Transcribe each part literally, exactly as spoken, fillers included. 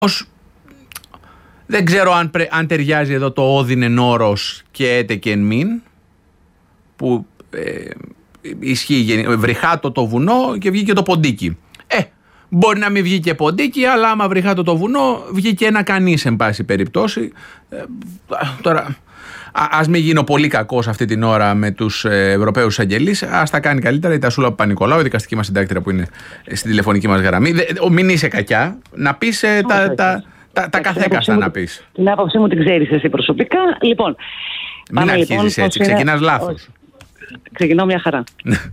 Δεν ξέρω αν, πρε, αν ταιριάζει εδώ το όδινεν όρος και έτε και εν μην, που ε, ισχύει βρυχάτο το βουνό και βγήκε το ποντίκι. Ε, μπορεί να μην βγήκε ποντίκι, αλλά άμα βρυχάτο το βουνό βγήκε ένα κανείς εν πάση περιπτώσει. Ε, τώρα, ας μην γίνω πολύ κακός αυτή την ώρα με τους Ευρωπαίους αγγελείς, ας τα κάνει καλύτερα η Τασούλα Παπα-Νικολάου, η δικαστική μας συντάκτηρα που είναι στην τηλεφωνική μας γραμμή. Μην είσαι κακιά, να πεις ε, τα... τα, τα Τα, τα καθέκαστα να πεις. Την άποψή μου την ξέρεις εσύ προσωπικά. Λοιπόν, μην αρχίζεις λοιπόν, έτσι, ξεκινάς είναι... λάθος. Ξεκινάω μια χαρά.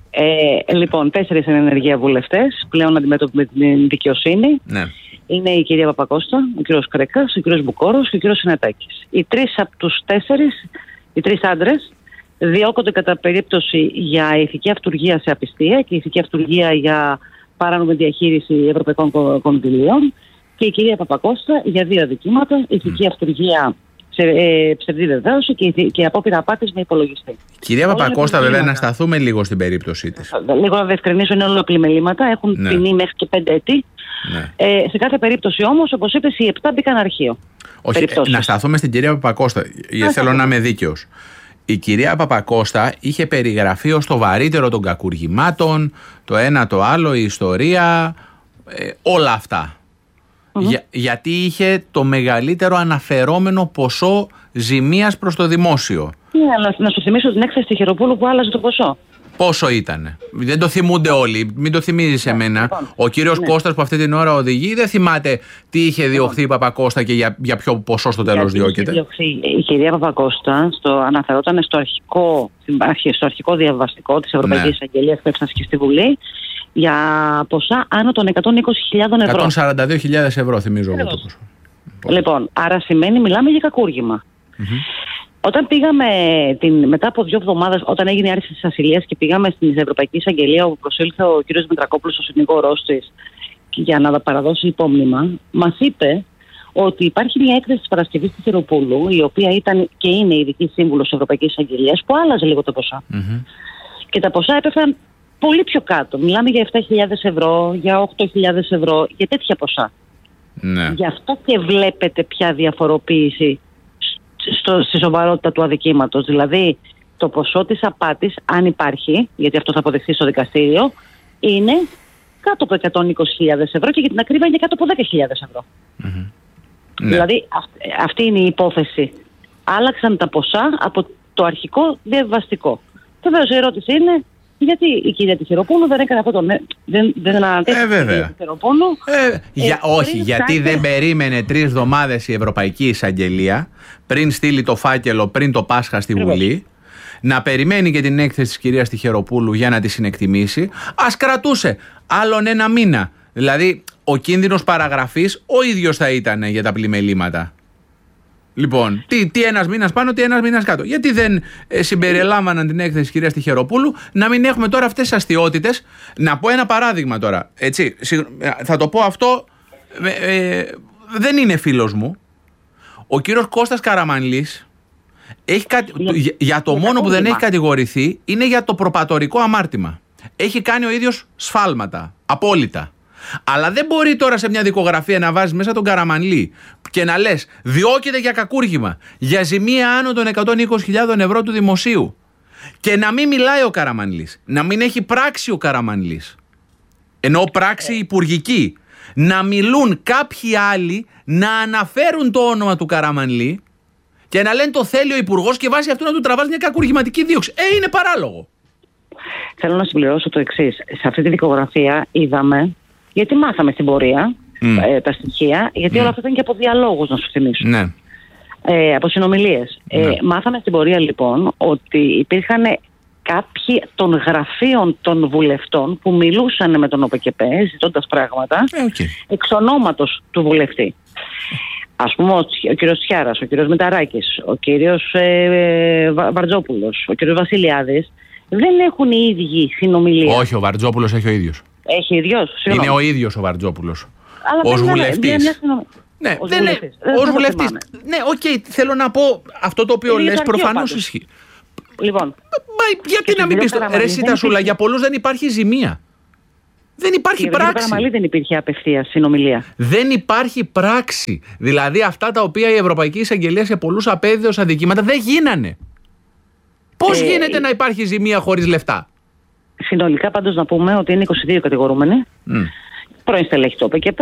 ε, λοιπόν, τέσσερις είναι ενεργεία βουλευτές, πλέον αντιμέτωποι με την δικαιοσύνη. Ναι. Είναι η κυρία Παπακώστα, ο κύριος Κρέκας, ο κύριος Μπουκόρος και ο κύριος Συνετάκης. Οι τρεις από τους τέσσερις, οι τρεις άντρες, διώκονται κατά περίπτωση για ηθική αυτουργία σε απιστία και ηθική αυτουργία για παράνομη διαχείριση ευρωπαϊκών κονδυλίων. Και η κυρία Παπακώστα για δύο αδικήματα, ηθική mm. αυτουργία, ψε, ε, ψευδή βεβαίωση και, και απόπειρα απάτης με υπολογιστή. Κυρία Παπακώστα, βέβαια, να σταθούμε λίγο στην περίπτωσή της. Λίγο να διευκρινίσω, είναι όλα πλημελήματα, έχουν ναι. ποινή μέχρι και πέντε έτη. Ναι. Ε, σε κάθε περίπτωση όμως, όπως είπες, οι επτά μπήκαν αρχείο. Όχι, ε, να σταθούμε στην κυρία Παπακώστα, γιατί θέλω να είμαι δίκαιος. Η κυρία Παπακώστα είχε περιγραφεί ως το βαρύτερο των κακουργημάτων, το ένα το άλλο, η ιστορία, ε, όλα αυτά. Για, γιατί είχε το μεγαλύτερο αναφερόμενο ποσό ζημίας προς το δημόσιο. Ναι, αλλά να σου θυμίσω την έκθεση Τυχεροπούλου που άλλαζε το ποσό. Πόσο ήτανε? Δεν το θυμούνται όλοι. Μην το θυμίζεις ναι, εμένα. Λοιπόν, ο κύριος ναι. Κώστας που αυτή την ώρα οδηγεί δεν θυμάται τι είχε διωχθεί η Παπακώστα και για, για ποιο ποσό στο τέλος διώκεται. Διωχθεί. Η κυρία Παπακώστα στο, αναφερόταν στο αρχικό, στο αρχικό διαβαστικό της Ευρωπαϊκής ναι. Αγγελίας που έφτασε και στη Βουλή για ποσά άνω των εκατόν είκοσι χιλιάδες ευρώ. εκατόν σαράντα δύο χιλιάδες ευρώ θυμίζω εγώ το ποσό. Λοιπόν, άρα σημαίνει μιλάμε για κακούργημα. Mm-hmm. Όταν πήγαμε την, μετά από δύο εβδομάδες, όταν έγινε η άρση της ασυλίας και πήγαμε στην Ευρωπαϊκή Εισαγγελία όπου προσήλθε ο κ. Μητρακόπουλος, ο συνηγόρος της, για να παραδώσει υπόμνημα, μας είπε ότι υπάρχει μια έκθεση της Παρασκευής της Τυχεροπούλου, η οποία ήταν και είναι ειδική σύμβουλος της Ευρωπαϊκής Εισαγγελίας, που άλλαζε λίγο τα ποσά. Mm-hmm. Και τα ποσά έπεφταν πολύ πιο κάτω. Μιλάμε για επτά χιλιάδες ευρώ, για οκτώ χιλιάδες ευρώ, για τέτοια ποσά. Ναι. Γι' αυτό και βλέπετε πια διαφοροποίηση στο, στη σοβαρότητα του αδικήματος. Δηλαδή, το ποσό της απάτης, αν υπάρχει, γιατί αυτό θα αποδειχθεί στο δικαστήριο, είναι κάτω από εκατόν είκοσι χιλιάδες ευρώ και για την ακρίβεια είναι κάτω από δέκα χιλιάδες ευρώ. Mm-hmm. Δηλαδή, αυ, αυτή είναι η υπόθεση. Άλλαξαν τα ποσά από το αρχικό διαβαστικό. Βεβαίως η ερώτηση είναι, γιατί η κυρία Τυχεροπούλου δεν έκανε αυτό το ναι, δεν, δεν ανατέθηκε ε, βέβαια. η Τυχεροπούλου. Ε, για, ε, όχι, γιατί σάκε... δεν περίμενε τρεις εβδομάδες η Ευρωπαϊκή Εισαγγελία πριν στείλει το φάκελο πριν το Πάσχα στη Βουλή. Βεβαίως. Να περιμένει και την έκθεση της κυρίας Τυχεροπούλου για να τη συνεκτιμήσει. Ας κρατούσε άλλον ένα μήνα. Δηλαδή ο κίνδυνος παραγραφής ο ίδιος θα ήταν για τα πλημελήματα. Λοιπόν, τι, τι ένας μήνας πάνω, τι ένας μήνας κάτω. Γιατί δεν ε, συμπεριλάμβαναν την έκθεση της κυρίας Τυχεροπούλου, να μην έχουμε τώρα αυτές τις αστιότητες. Να πω ένα παράδειγμα τώρα. Έτσι, θα το πω αυτό, ε, ε, δεν είναι φίλος μου. Ο κύριος Κώστας Καραμανλής, έχει κατη... για, για το μόνο που δεν έχει κατηγορηθεί είναι για το προπατορικό αμάρτημα. Έχει κάνει ο ίδιος σφάλματα, απόλυτα. Αλλά δεν μπορεί τώρα σε μια δικογραφία να βάζεις μέσα τον Καραμανλή και να λες διώκεται για κακούργημα, για ζημία άνω των εκατόν είκοσι χιλιάδες ευρώ του δημοσίου και να μην μιλάει ο Καραμανλής, να μην έχει πράξη ο Καραμανλής, ενώ πράξη υπουργική, να μιλούν κάποιοι άλλοι να αναφέρουν το όνομα του Καραμανλή και να λένε το θέλει ο υπουργός και βάσει αυτού να του τραβάς μια κακουργηματική δίωξη. Ε, είναι παράλογο. Θέλω να συμπληρώσω το εξής. Σε αυτή τη δικογραφία είδαμε, γιατί μάθαμε στην πορεία mm. ε, τα στοιχεία, γιατί mm. όλα αυτά ήταν και από διαλόγους, να σου θυμίσω. Ναι. Ε, από συνομιλίες. Ναι. Ε, μάθαμε στην πορεία λοιπόν ότι υπήρχαν κάποιοι των γραφείων των βουλευτών που μιλούσαν με τον ΟΠΕΚΕΠΕ ζητώντας πράγματα ε, okay. εξ ονόματος του βουλευτή. Ας πούμε ο, ο κύριος Τσιάρας, ο κύριος Μηταράκης, ο κύριος ε, Βα, Βαρτζόπουλος, ο κύριος Βασιλιάδης δεν έχουν οι ίδιοι συνομιλίες. Όχι, ο Βαρτζόπουλος έχει ο ίδιος. Έχει ίδιος. Είναι ο ίδιος ο Βαρτζόπουλος. Ως βουλευτής. Ναι, ως δεν βουλευτής. Ναι, ως βουλευτής. Ναι, οκ, okay, θέλω να πω αυτό το οποίο λες προφανώς ισχύει. Λοιπόν. Μα γιατί να μην πεις το. Ρε Σιτασούλα, για πολλούς δεν υπάρχει ζημία. Δεν υπάρχει και πράξη. Για Παραμαλή δεν υπήρχε απευθείας συνομιλία. Δεν υπάρχει πράξη. Δηλαδή αυτά τα οποία η Ευρωπαϊκή Εισαγγελία σε πολλούς απέδιδος αδικήματα δεν γίνανε. Πώς ε, γίνεται ε, να υπάρχει ζημία χωρίς λεφτά? Συνολικά πάντως να πούμε ότι είναι είκοσι δύο κατηγορούμενοι. Mm. Πρώην στελέχη του ΟΠΕΚΕΠΕ,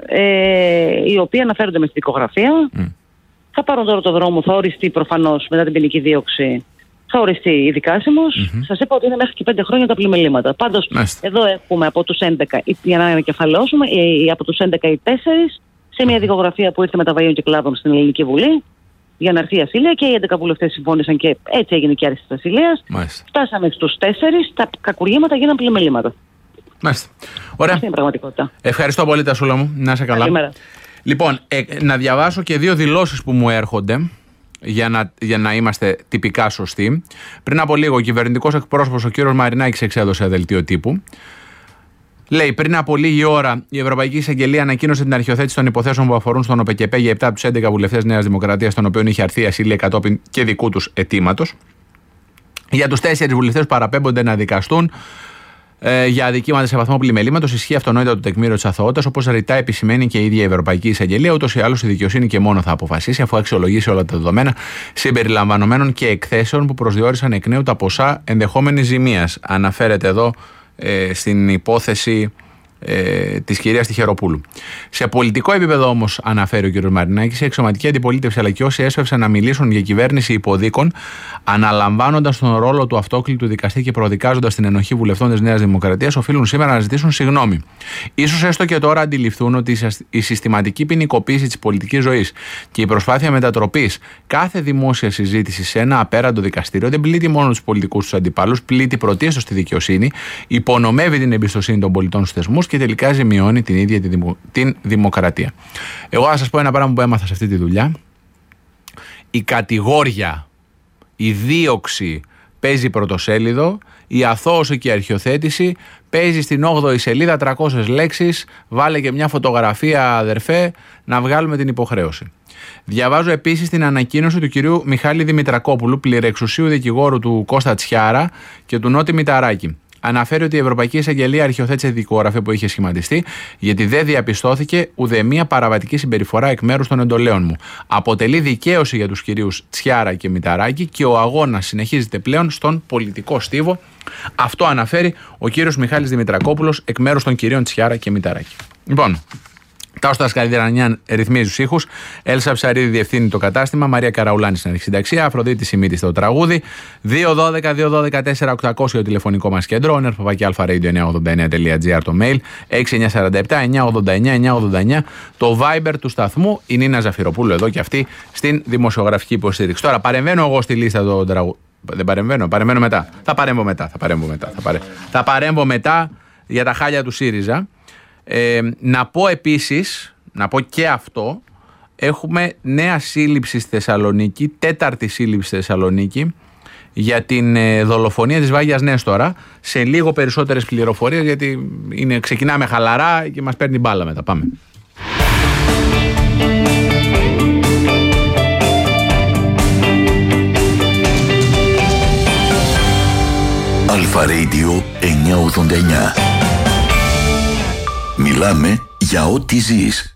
ε, οι οποίοι αναφέρονται με στη δικογραφία. Mm. Θα πάρουν τώρα το δρόμο, θα οριστεί προφανώς μετά την ποινική δίωξη. Θα οριστεί η δικάσιμος. Mm-hmm. Σας είπα ότι είναι μέχρι και πέντε χρόνια τα πλημελήματα. Πάντως, Μάλιστα. εδώ έχουμε από τους έντεκα, για να ανακεφαλαιώσουμε, από τους έντεκα οι τέσσερις σε μια δικογραφία που ήρθε με τα Βαΐων και Κλάδων στην Ελληνική Βουλή για να έρθει η ασυλία, και οι έντεκα βουλευτές συμφώνησαν και έτσι έγινε και η άρση της ασυλίας. Φτάσαμε στους τέσσερις, τα κακουργήματα γίναν πλημελήματα. Μάλιστα. Ωραία. Αυτή είναι η πραγματικότητα. Ευχαριστώ πολύ, Τασούλα μου. Να είσαι καλά. Καλημέρα. Λοιπόν, ε, να διαβάσω και δύο δηλώσεις που μου έρχονται. Για να, για να είμαστε τυπικά σωστοί. Πριν από λίγο, ο κυβερνητικός εκπρόσωπος, ο κύριος Μαρινάκης, εξέδωσε δελτίο τύπου. Λέει: πριν από λίγη ώρα, η Ευρωπαϊκή Εισαγγελία ανακοίνωσε την αρχιοθέτηση των υποθέσεων που αφορούν στον ΟΠΕΚΕΠΕ για επτά από τους έντεκα βουλευτές Νέας Δημοκρατίας, των οποίων είχε αρθεί η ασυλία κατόπιν και δικού τους αιτήματος. Για τους τέσσερις βουλευτές που παραπέμπονται να δικαστούν ε, για αδικήματα σε βαθμό πλημελήματος, ισχύει αυτονόητα το τεκμήριο της αθωότητας, όπως ρητά επισημαίνει και η ίδια η Ευρωπαϊκή Εισαγγελία. Ούτως ή άλλως η δικαιοσύνη και μόνο θα αποφασίσει, αφού αξιολογήσει όλα τα δεδομένα συμπεριλαμβανομένων και εκθέσεων που προσδιορίσαν εκ νέου τα ποσά ενδεχόμενης ζημίας. Αναφέρεται εδώ ε, στην υπόθεση ε, της κυρίας Τυχεροπούλου. Σε πολιτικό επίπεδο όμως, αναφέρει ο κ. Μαρινάκης, η εξωματική αντιπολίτευση αλλά και όσοι έσφευσαν να μιλήσουν για κυβέρνηση υποδίκων, αναλαμβάνοντας τον ρόλο του αυτόκλητου δικαστή και προδικάζοντας την ενοχή βουλευτών της Νέας Δημοκρατίας, οφείλουν σήμερα να ζητήσουν συγγνώμη. Ίσως έστω και τώρα αντιληφθούν ότι η συστηματική ποινικοποίηση της πολιτικής ζωής και η προσπάθεια μετατροπής κάθε δημόσια συζήτηση σε ένα απέραντο δικαστήριο δεν πλήττει μόνο τους πολιτικούς τους αντιπάλους, πλήττει πρωτίστως τη δικαιοσύνη, υπονομεύει την εμπιστοσύνη των πολιτών στους θεσμούς και τελικά ζημιώνει την ίδια τη δημο... την δημοκρατία. Εγώ θα σας πω ένα πράγμα που έμαθα σε αυτή τη δουλειά. Η κατηγόρια, η δίωξη παίζει πρωτοσέλιδο, η αθώωση και η αρχιοθέτηση παίζει στην όγδοη σελίδα, τριακόσιες λέξεις, βάλε και μια φωτογραφία, αδερφέ, να βγάλουμε την υποχρέωση. Διαβάζω επίσης την ανακοίνωση του κυρίου Μιχάλη Δημητρακόπουλου, πληρεξουσίου δικηγόρου του Κώστα Τσιάρα και του Νότι Μηταράκη. Αναφέρει ότι η Ευρωπαϊκή Εισαγγελία αρχιοθέτησε δικογραφία που είχε σχηματιστεί, γιατί δεν διαπιστώθηκε ουδέμια παραβατική συμπεριφορά εκ μέρους των εντολέων μου. Αποτελεί δικαίωση για τους κυρίους Τσιάρα και Μηταράκη και ο αγώνας συνεχίζεται πλέον στον πολιτικό στίβο. Αυτό αναφέρει ο κύριος Μιχάλης Δημητρακόπουλος εκ μέρους των κυρίων Τσιάρα και Μηταράκη. Λοιπόν. Τάος Τασκαλιδρανιάν ρυθμίζει τους ήχους. Έλσα Ψαρίδη διευθύνει το κατάστημα. Μαρία Καραουλάνη στην αρχισυνταξία. Αφροδίτη Σιμίτη στο τραγούδι. δύο ένα δύο δύο ένα δύο τέσσερα οκτακόσια το τηλεφωνικό μας κέντρο. Νερπαπάκι αλφα radio εννιακόσια ογδόντα εννέα τελεία τζι άρ το mail. έξι εννιά τέσσερα επτά εννιακόσια ογδόντα εννέα εννιακόσια ογδόντα εννέα το Viber του σταθμού. Η Νίνα Ζαφυροπούλου εδώ και αυτή στην δημοσιογραφική υποστήριξη. Τώρα παρεμβαίνω εγώ στη λίστα των τραγουδιών. Δεν παρεμβαίνω, παρεμβαίνω μετά. Θα παρέμβω μετά. Θα παρέμβω μετά. Θα, παρέ... θα παρέμβω μετά για τα χάλια του ΣΥΡΙΖΑ. Ε, να πω επίσης, να πω και αυτό, έχουμε νέα σύλληψη στη Θεσσαλονίκη, τέταρτη σύλληψη στη Θεσσαλονίκη για την ε, δολοφονία της Βάγιας Νέστορα. Σε λίγο περισσότερες πληροφορίες, γιατί είναι, ξεκινάμε χαλαρά και μας παίρνει μπάλα μετά. Πάμε. Αλφα Radio εννιακόσια ογδόντα εννέα. Μιλάμε για ό,τι ζεις.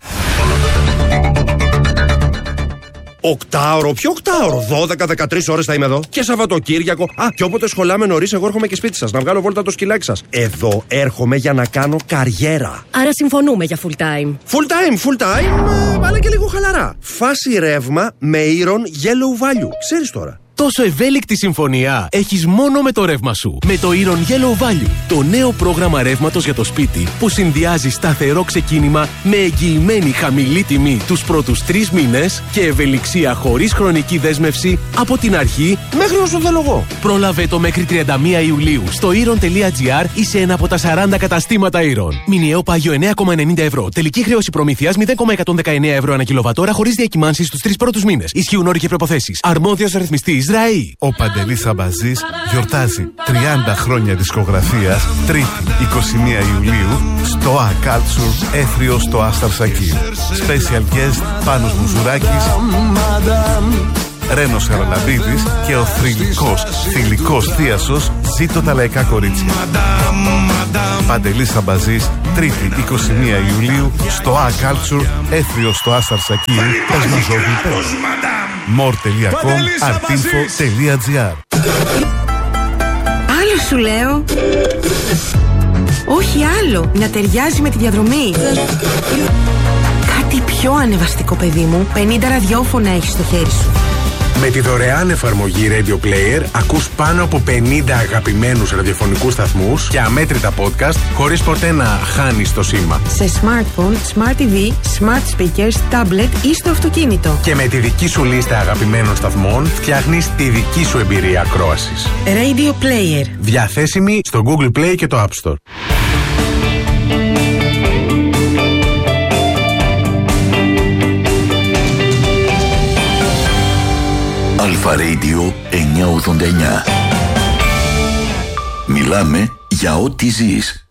Οκτάωρο, ποιο οκτάωρο, δώδεκα με δεκατρείς ώρες θα είμαι εδώ. Και Σαββατοκύριακο. Α, και όποτε σχολάμε νωρίς, εγώ έρχομαι και σπίτι σας να βγάλω βόλτα το σκυλάκι σας. Εδώ έρχομαι για να κάνω καριέρα. Άρα συμφωνούμε για full time. Full time, full time, ε, αλλά και λίγο χαλαρά. Φάση ρεύμα με Iron Yellow Value. Ξέρεις τώρα. Τόσο ευέλικτη συμφωνία έχεις μόνο με το ρεύμα σου. Με το Iron Yellow Value, το νέο πρόγραμμα ρεύματος για το σπίτι που συνδυάζει σταθερό ξεκίνημα με εγγυημένη χαμηλή τιμή τους πρώτους τρεις μήνες και ευελιξία χωρίς χρονική δέσμευση από την αρχή μέχρι όσο θέλω εγώ. Πρόλαβε το μέχρι τριάντα μία Ιουλίου στο iron τελεία τζι άρ ή σε ένα από τα σαράντα καταστήματα Iron. Μηνιαίο πάγιο εννέα κόμμα ενενήντα ευρώ. Τελική χρέωση προμήθειας μηδέν κόμμα εκατόν δεκαεννέα ευρώ ανά κιλοβατόρα χωρίς διακυμάνσεις στους τρεις πρώτους μήνες. Ισχύουν όροι και προϋποθέσεις. Αρμόδιος ρυθμιστής ΡΑΗ. Ο Παντελής Αμπαζής γιορτάζει τριάντα χρόνια δισκογραφίας, Τρίτη είκοσι μία Ιουλίου στο A Culture Έθριο στο Άστα Ψακή. Special guest Πάνος Μουζουράκης, Ρένος Χαραλαμπίδης και ο θρυλικός, θηλυκός θίασος Ζήτω τα λαϊκά κορίτσια. Παντελής Σαμπαζής, Τρίτη είκοσι μία Ιουλίου στο A Culture, Έθριο στο Άσταρ Σακίου, Πεσμαζόγλου πέντε. more τελεία com, artinfo τελεία gr. Άλλο σου λέω. Όχι άλλο, να ταιριάζει με τη διαδρομή. Κάτι πιο ανεβαστικό, παιδί μου. πενήντα ραδιόφωνα έχεις στο χέρι σου. Με τη δωρεάν εφαρμογή Radio Player ακούς πάνω από πενήντα αγαπημένους ραδιοφωνικούς σταθμούς και αμέτρητα podcast χωρίς ποτέ να χάνεις το σήμα. Σε smartphone, smart τι βι, smart speakers, tablet ή στο αυτοκίνητο. Και με τη δική σου λίστα αγαπημένων σταθμών φτιάχνεις τη δική σου εμπειρία ακρόασης. Radio Player. Διαθέσιμη στο Google Play και το App Store. Αλφα Radio εννιακόσια ογδόντα εννιά. Μιλάμε για ό,τι ζεις.